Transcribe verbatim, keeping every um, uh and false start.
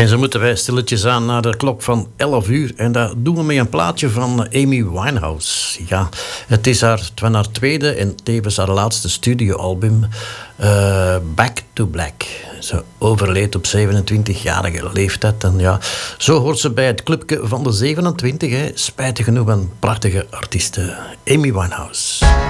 En zo moeten wij stilletjes aan naar de klok van elf uur. En dat doen we met een plaatje van Amy Winehouse. Ja, het is haar, het was haar tweede en tevens haar laatste studioalbum. Uh, Back to Black. Ze overleed op zevenentwintigjarige leeftijd. En ja, zo hoort ze bij het clubje van de zevenentwintig. Hè. Spijtig genoeg een prachtige artieste. Amy Winehouse.